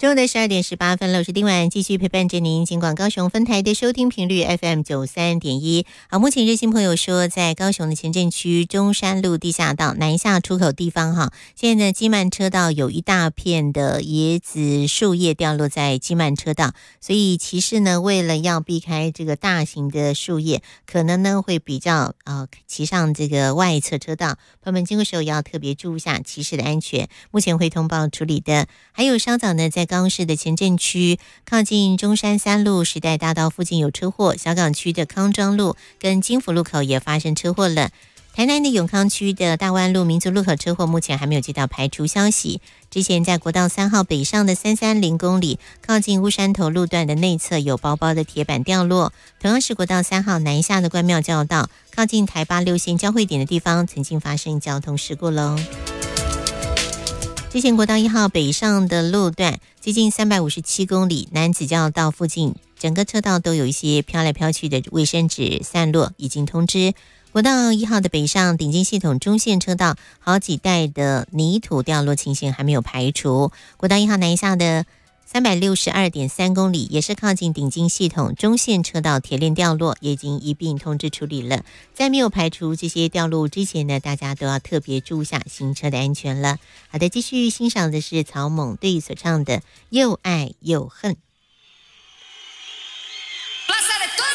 中午的12:18，我是丁婉，继续陪伴着您。尽管高雄分台的收听频率 FM93.1。好，目前热心朋友说，在高雄的前镇区中山路地下道南下出口地方，现在呢基曼车道有一大片的椰子树叶掉落在基曼车道，所以骑士呢为了要避开这个大型的树叶，可能呢会比较骑上这个外侧车道，朋友们经过时候要特别注意一下骑士的安全。目前会通报处理的。还有稍早呢，在高雄市的前镇区靠近中山三路时代大道附近有车祸，小港区的康庄路跟金福路口也发生车祸了。台南的永康区的大湾路民族路口车祸目前还没有接到排除消息。之前在国道3号北上的330公里靠近乌山头路段的内侧有薄薄的铁板掉落，同样是国道3号南下的关庙交道靠近台8、6线交汇点的地方曾经发生交通事故咯。之前国道1号北上的路段接近357公里南子交道附近，整个车道都有一些飘来飘去的卫生纸散落，已经通知。国道1号的北上顶进系统中线车道好几带的泥土掉落情形还没有排除。国道1号南下的362.3公里也是靠近顶进系统中线车道铁链掉落，也已经一并通知处理了。在没有排除这些掉落之前呢，大家都要特别注意一下行车的安全了。好的，继续欣赏的是曹猛队所唱的《又爱又恨》。